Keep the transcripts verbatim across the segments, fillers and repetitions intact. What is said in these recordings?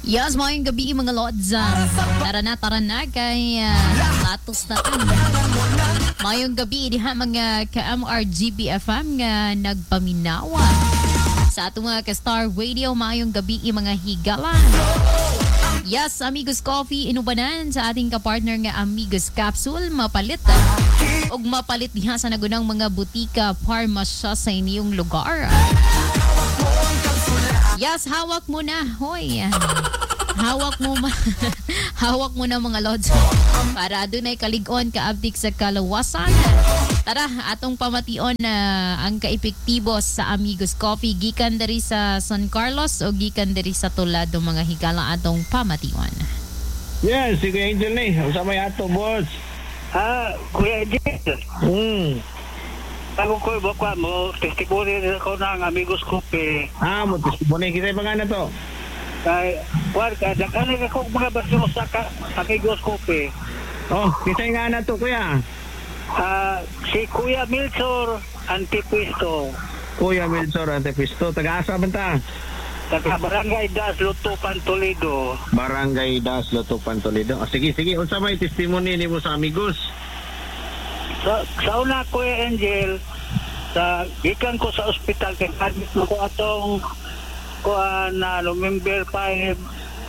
Yes, mayong gabi mga lods. Tara na, tara na kay uh, latos na to. Mayong gabi diha mga ka-M R G B F M nga nagpaminawa. Sa atong mga ka-Star Radio, mayong gabi mga higalan. Yes, Amigos Coffee, inubanan sa ating kapartner nga Amigos Capsule, mapalit. Og mapalit diha sa nagunang mga butika, parmasya sa inyong lugar. Yes, hawak mo na. Hoy. Hawak mo ma hawak mo na mga lods para doon ay kalig-on kaabtik sa kalawasan. Tara, atong pamation na ang kaepektibo sa Amigos Coffee gikan diri sa San Carlos o gikan diri sa Tulado mga higala atong pamation. Yes, si Kuya Angel ni. Usama yato, boss. Ah, Kuya Angel. Hmm. Ako ko baka mo testimony ko ng Amigos Coffee. Ah, mo testimony kita pa nga na to. Kay war ka dakali ka kog mga basyo sa ka, Amigos Coffee. Oh, kita nga na to, kuya. Ah, si Kuya Milsor Antipisto. Kuya Milsor Antipisto, taga-asa man ta? Taga Barangay Das Lutupan, Toledo. Barangay Das Lutupan, Toledo. Oh, sige, sige. Unsa may testimony nimo sa Amigos? Sa, sa una, Kuya Angel, sa gikan ko sa ospital kay admit mo ko atong kuha na November five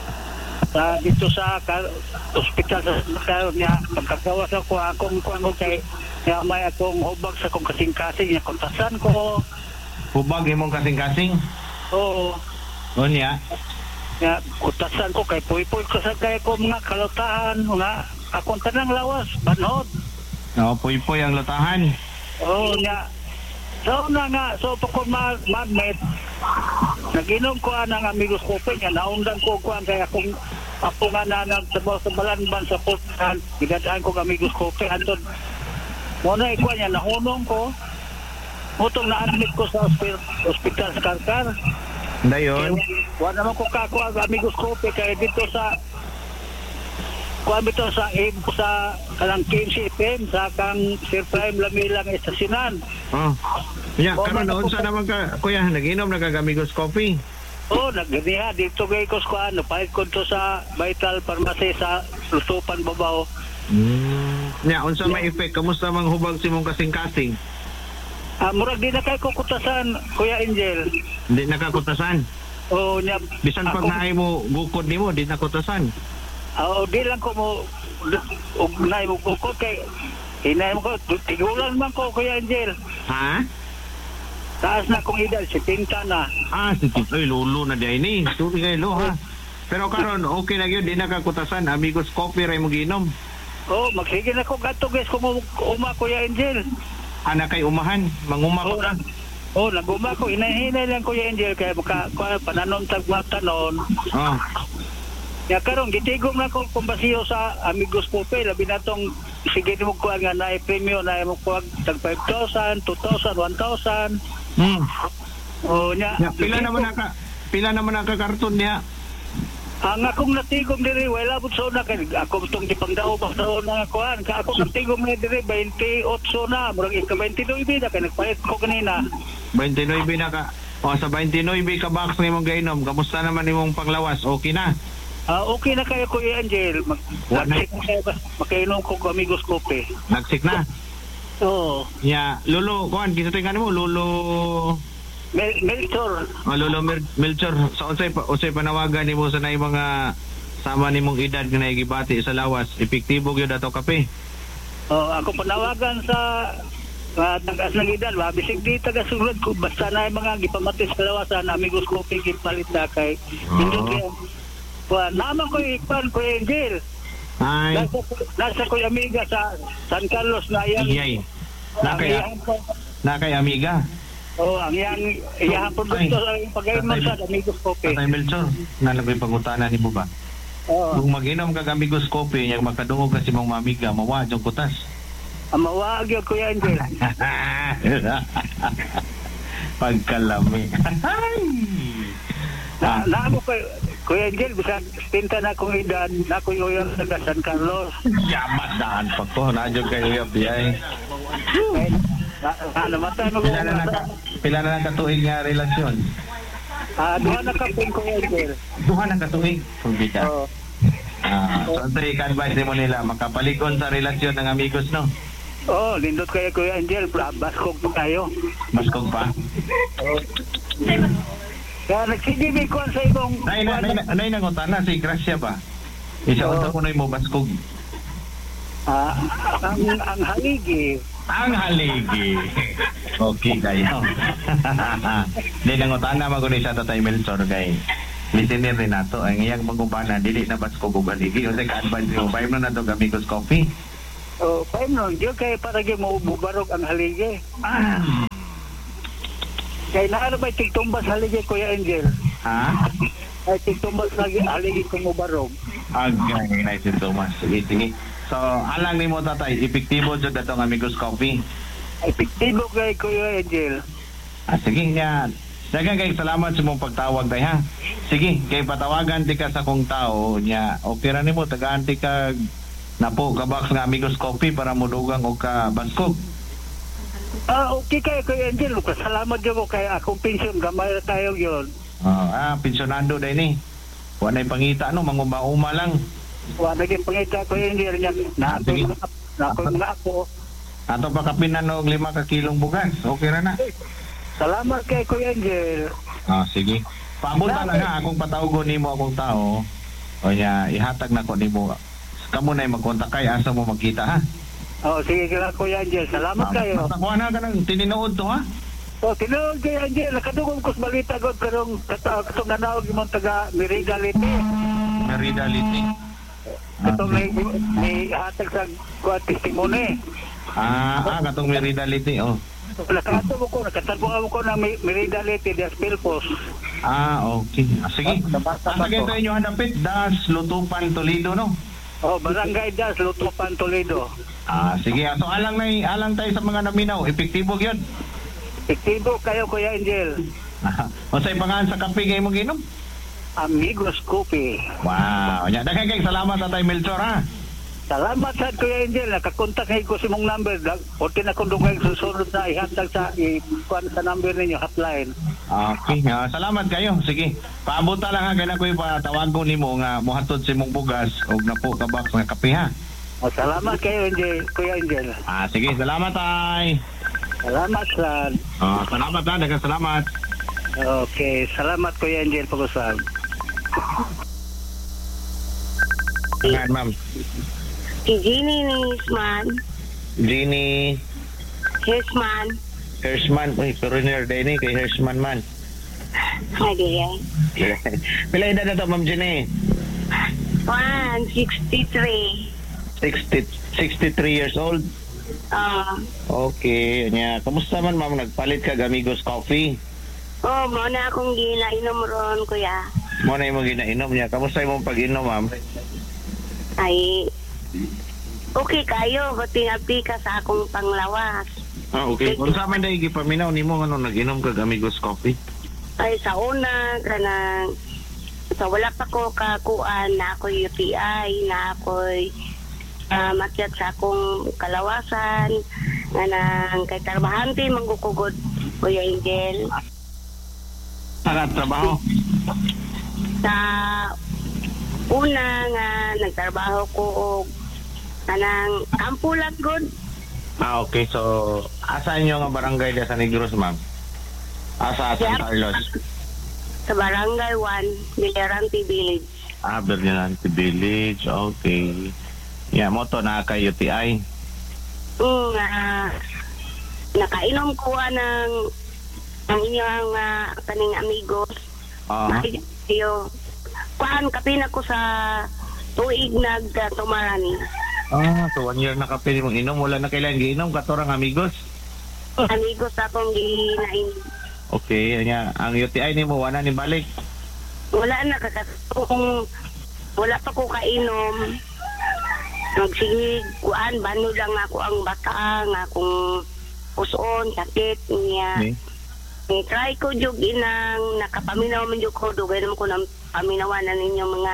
sa dito sa ka, ospital sa hospital niya pagkagawas ako akong kuha ko kay niya may akong hubag sa kong kasing-kasing niya kontasan ko. Hubag imong kasing-kasing? Oo. O niya? Niya kontasan ko kay puy-puy ko sa kaya ko mga kalutahan mga akong tanang lawas banhod. Oo, puy-puy ang lutahan. Oo niya. So na nga, so pa ko mag magnet, naginom ko ang Amigos Coffee niya, naundan ko ko ang kaya kung ako nga na nagsabaw sa balanban sa pulsan, ginadaan ko Amigos Coffee, antod, muna ikuha niya, nahunong ko, mutong na-admit ko sa ospital, ospital sa Karkar. Dayon? Wala naman ko kakuha ang Amigos Coffee, kaya dito sa kuha dito sa sa kalang K M C F M sa kang Sir Prime Lamilang estasyonan. Oh. Ya, karon noon sa naman ka, kuya, nag-inom na kag Amigos Coffee. Oh, nagganiha dito kay ko sa ano, pahit ko to sa Vital Pharmacy sa Lutupan Babaw. Mm. Ya, unsa may effect? Kamusta mang hubag si mong kasing-kasing? Ah, murag di na kay ko kutasan, Kuya Angel. Di nakakutasan. Oh, nya Bisan pag naay mo gukod nimo, di nakutasan. Oh, di lang ko mo og nay mo ko kay hinay mo ko tigulan man ko, Kuya Angel. Ha? Taas na kong edad, setenta na. Ah, si Titoy, lolo na di ni. Suri kay lo, ha? Pero karon okay na yun, di nakakutasan. Amigos Coffee, ray mo ginom. Oh, magsige na ko gato guys kung uma, Kuya Angel. Anak kay umahan, manguma Oh, ka. oh naguma ko, hinay-hinay lang, Kuya Angel, kaya maka, pananon tagmatanon. Oh. Ya karon gitigom na ko kung basiyo sa Amigos Coffee, labi na tong sige mo ko nga na premium na mo ko tag five thousand, two thousand, one thousand. Hmm. Oh nya. Ya, pila naman naka pila naman naka karton niya. Ang akong natigom diri wala pud so na kay ako tong gipangdaw pa sa una kuan ka ako natigom na diri twenty-eight na murag ika twenty-nine na kay nagpayat ko kanina. twenty-nine na ka. O sa twenty-nine ka box nga imong gainom, kamusta naman imong panglawas? Okay na? Ah, okay na kayo, Kuya Angel. Mag Nagsik na kayo ba? Makainom ko Amigos Coffee. Nagsik na? Oo. Ya, lolo, kuan kita tingnan mo, lolo Mel Melchor. Oh, lolo Mel Melchor. Sa unsay pa unsay panawagan nimo sa nay mga sama nimong edad nga naigibati sa lawas, epektibo gyud ato kape. Oh, ako panawagan sa uh, tagas ng edad, ba bisig di taga sulod ko basta na mga gipamatis sa lawasan Amigos Coffee gipalit na kay. Hindi kaya Well, naman ko ipan ko Angel. Ay. Nasa, nasa ko amiga sa San Carlos na yan. Iyay. Nakay, nakay amiga. Oo, oh, ang yang iyang produkto sa pag-iman sa Amigos Coffee. Tatay Melchor, nalagay pangutana ni mo ba? Oo. Kung mag-inom kag Amigos Coffee, yung makadungog kasi mong mamiga, mawa, yung kutas. Ang mawag yun, Kuya Angel. Pagkalami. na, na ako kay Kuya Angel, bisa pinta na akong edad, na ako yung taga San Carlos. Yaman daan pa ko, nadyo kayo yung biyay. Na, na, namatay mo Pila na naka, pila na nakatuig nga relasyon? Ah, duha na kapin ko Angel. Duha na katuig. Kumbita. Oo. Ah, so ito i-advise mo nila makapalikon sa relasyon ng amigos, no? Oh, lindot kayo Kuya Angel, baskog po tayo. Maskog pa. Kaya nagsigib ko sa ibong... Nay, nay, nay, nay, nangutan na si Gracia ba? Isa Oo. unta ko na mo baskog. Ah, ang, ang haligi. Ang haligi. Okay kayo. Di nangutan na magunin sa tatay Melchor kay listener rin nato. Ang iyang magubana, dili na baskog o haligi. O sa ka-advance mo, five na na to Amigos Coffee. Oh, five no, diyo kay para gyud mo bubarog ang haligi. Ah. Kay naa ba tigtumbas haligi Kuya Angel? Ha? Ay tigtumbas lagi haligi kung mubarog. Agay, nice and Thomas. Sige, sige. So, alang ni mo tatay, epektibo dyan datong Amigos Coffee. Epektibo kay Kuya Angel. Ah, sige nga. Dagan kay salamat sa mong pagtawag day ha. Sige, kay patawagan di ka sa kong tao nya. Okay ra nimo tagaan ti ka napo ka box nga Amigos Coffee para modugang og ka baskog. Ah, okay kay Kuya Angel. Salamat gyud ko kay akong pensyon gamay tayo yon. Oh, ah, pensionado day ni. Wa nay pangita no, manguma-uma lang. Wa naging pangita Kuya Angel niya. Na Ah, sige. na ako nga ako. Ato pa kapinan og lima ka kilong bugas. Okay ra na. Salamat kay Kuya Angel. Ah, sige. Paabot na lang ha akong patawgon nimo akong tao. O nya ihatag na ko nimo. Kamo na magkontak kay asa mo magkita ha. Oh, sige kila Kuya Angel. Salamat kayo. Basta kuha na ka ng tininood to ha. Oh, tinuod kay Angel. Nakadugong ko sa balita ko karong katong nanawag yung taga Merida Liti. Merida Liti. Katong may, may hatag sa kuha testimony. Ah, ah, katong Merida Liti, oh. Nakato mo ko, nakatagpo mo ko ng Merida Liti de Aspilpos. Ah, okay. Ah, sige. Asa kayo inyo handapit? Das Lutupan, Toledo, no? Oh, Barangay Das, Lutupan, Toledo. Ah, sige. So, alang na alang tayo sa mga naminaw. Epektibo yun. Epektibo kayo, Kuya Angel. O sa ipangahan sa kape kayo mong ginom? Amigos Coffee. Wow. Nya, daghang kay salamat Tatay Melchor, ha? Salamat sa Kuya Angel. Nakakontak ko si mong number. O tinakundungay susunod na ihatag sa ikuan sa number ninyo, hotline. Okay. Ah, salamat kayo. Sige. Paabot na lang ha. Kaya ko ipatawag ko nimo nga muhatod si mong bugas o na po ka box nga kape, ha? O, salamat kayo, Angel, Kuya Angel. Ah, sige. Salamat, Tay. Salamat, San. Ah, salamat, ha. Daghang salamat. Okay, salamat Kuya Angel Pagusag. Ngayon, ma'am. Si Jeannie Nisman, Jeannie Hisman, Hirschman. Uy, foreigner din eh. Kay Hirschman man. Adi Pila edad na to, Ma'am Jeannie? one sixty-three. sixty, sixty-three years old. Uh, Okay. Nya, kamusta man, ma'am? Nagpalit ka Amigos Coffee. oh, mo na akong ginainom ron, kuya. Mo na yung ginainom niya. Kamusta yung pag-inom, ma'am? Ay, okay kayo, buti nga ka sa akong panglawas. Ah, okay. Kung sa man dahil ipaminaw ni mo, ano, nag-inom ka Amigos Coffee? Ay, sa una, kanang, sa wala pa ko kakuan na ako U T I, na ako'y uh, makyat sa akong kalawasan, nga nang kay tarbahante, manggukugod, Kuya Angel. Sa trabaho? Sa una nga nagtrabaho ko og kanang ampulat good. Ah, okay. So, asan yung barangay de San Negros, ma'am? Asa San Yeah. Carlos? Sa Barangay one, Milerante Village. Ah, Berlinante Village. Okay. Yeah, mo to na kay U T I. Mm, uh, nakainom ko ng ang inyong uh, kaning amigos. Ah. Makikita kuan kapina ko sa tuig nagtumarani. Ah, so one year na ka pwede mong inom. Wala na kailangan giinom. Katorang amigos. Amigos akong ginain. Okay. Anya, ang U T I ni mo, wala ni balik. Wala na kakatong wala pa ko kainom. Nagsige kuan bano lang ako ang bata nga akong puson sakit niya. Okay. Eh, try ko jug inang nakapaminaw man jug ko dugay naman ko nang paminawan na ninyo mga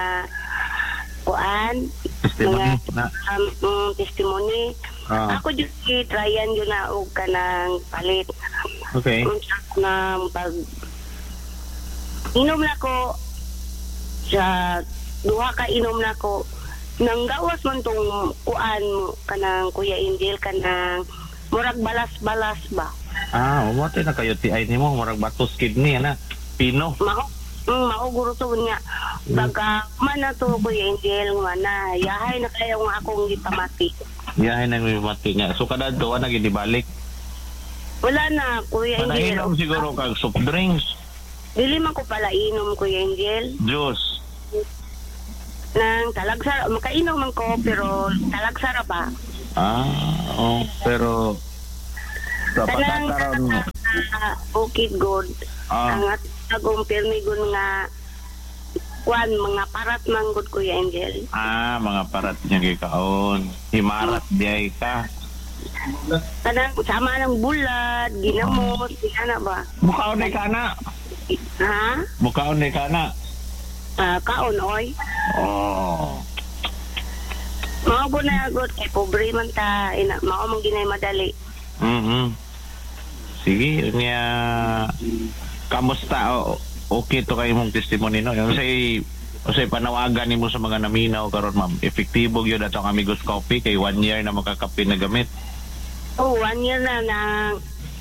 kuan Testimony mga na. um, um, testimony. Ah. Ako jud i-tryan yun na og kanang palit. Okay. Unsa na pag Inom na ko sa duha ka inom na ko. Nang gawas man tong kuan mo kanang Kuya Angel kanang murag balas-balas ba. Ah, umote na kayo ti ay nimo murag batos kidney ana. Pino. Mao mm, mao guro to niya. Baga man na to Kuya Angel nga na yahay na kayo nga akong gipamati. Yahay nang mati niya. So kada to ana gid balik. Wala na Kuya Angel. Panainom siguro kag soft drinks. Dili man ko pala inom Kuya Angel. Juice. Nang talagsara makainom man ko pero talagsara ba? Ah, oh, pero sa Kanang patakaron mo. uh, okay good. Ah. Ang atagong permigon nga kwan mga parat manggod Kuya Angel. Ah, mga parat niya gikaon. Himarat diay ka. Kanang sama ng bulad, ginamot, ana ba? Bukaon ni kana. Ha? Bukaon ni kana. Ah, kaon oy. Oh. Mao ko na agad kay pobre man ta ina mao man ginay madali. Mhm. Sige, niya kamusta o okay to kay mong testimony no. Yung say say panawagan nimo sa mga naminaw karon ma'am. Epektibo gyud atong Amigos Coffee kay one year na makakapi na gamit. Oh, one year na nang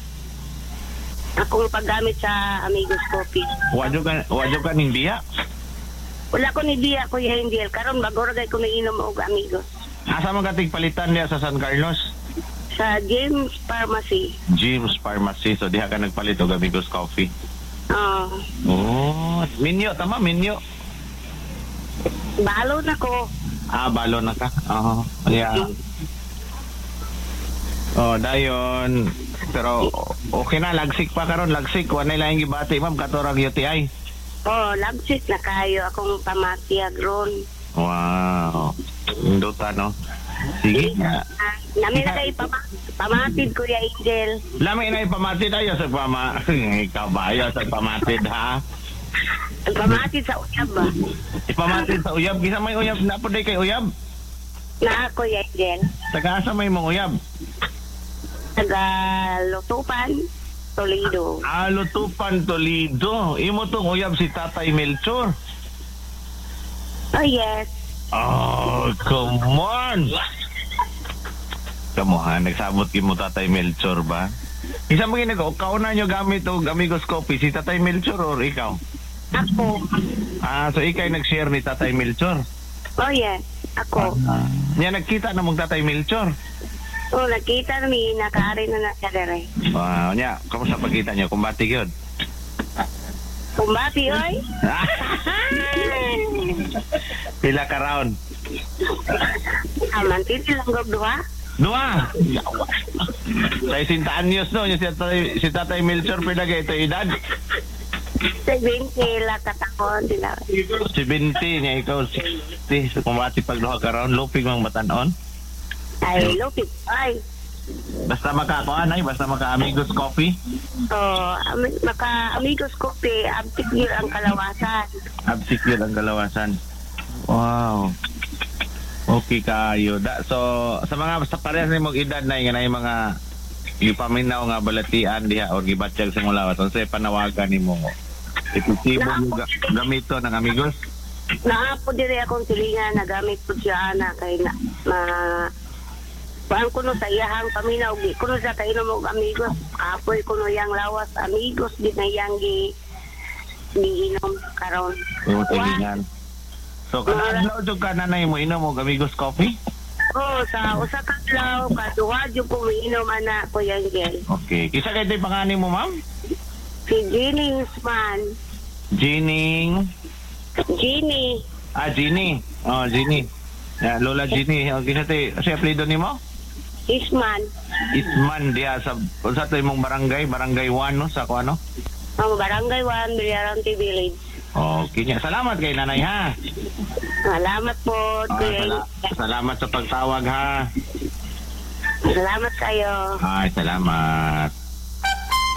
akong paggamit sa Amigos Coffee. Wadyo ka wadyo ka ning diya. Wala ko ni Dia Kuya Angel karon bago ra gay ko nainom og Amigos. Asa man katig palitan diya sa San Carlos? Sa James Pharmacy. James Pharmacy. So diha ka nagpalit og Amigos Coffee. Ah, Oh, minyo tama minyo. balo na ko. Ah, balo na ka. Oo. Yeah. Oh, dayon. Pero okay na lagsik pa karon, lagsik wa na lang gibati ma'am katorang U T I. Oh, lagsit na kayo akong pamatiyag ron. Wow. Induta no. Sige nga. Ah, namin na kayo pama- pamatid Kuya Angel. Lami na ipamati tayo sa pama. Ikaw ba ayaw sa pamatid ha? Ang pamatid sa uyab ba? Ipamatid sa uyab. Kisa may uyab na po day kay uyab. Na Kuya Angel. Taga asa may mong uyab? Taga Lutupan, Toledo. Ah, Lutupan, Toledo. Imo tong uyab si Tatay Melchor. Oh yes. Oh, come on! Kamu ha, nagsabot ki mo Tatay Melchor ba? Isa mo ginagawa, kauna nyo gamit o Amigos Coffee, si Tatay Melchor or ikaw? Ako. Ah, so ikay nag-share ni Tatay Melchor? Oh yes. Ako. Niya nagkita na mong Tatay Melchor? Oh, nakita namin, nakaari na na siya dere. Wow, niya, kamusta pagkita nyo? Kumbati yun? Kumbati, oy. Pila ka round? Aman, titilang gog duha. Dua! Sa isintaan news no, yung si Tatay, si Tatay Melchor pinagay ito edad. seventy la katakon sila. seventy niya ikaw sixty. So kumbati pag duha ka round, lupig mang batanon. Ay, lupit. Ay. Basta makakuan ay, basta maka Amigos Coffee. Oh, ami- maka Amigos Coffee, abtik yun ang kalawasan. Absecure ang kalawasan. Wow. Okay kayo. Da, so sa mga sa parehas ni mong edad na nga na yung mga gipaminaw nga balatian diha o gibatsyag sa mong lawas. Unsay panawagan nimo? Epektibo yung ga, gamito ng Amigos? Naapo diri akong tulingan, nagamit po siya na kay na, ma Paan kuno sa iyahang paminaw, gi kuno sa kainom og Amigos, apoy kuno yang lawas Amigos di na yang gi giinom karon. Yung tulingan. So kada adlaw jud ka nanay mo inom og Amigos Coffee? Oh, sa usa ka adlaw kaduha jud ko miinom ana Kuya Angel. Okay. Kisa kay tay pangalan mo, ma'am? Si Jenny Usman. Jining. Jenny. Ah, Ginny. Oh, Ginny. Yeah, Lola Ginny. Okay na tay. Kasi apelyido nimo? Isman. Isman diha sa sa tay mong barangay, barangay one no sa ko ano? Ang barangay one, Villarante Village. Okay niya. Salamat kay nanay ha. Salamat po, Ah, Kuya sala- Angel. salamat sa pagtawag ha. Salamat kayo. Ay, salamat.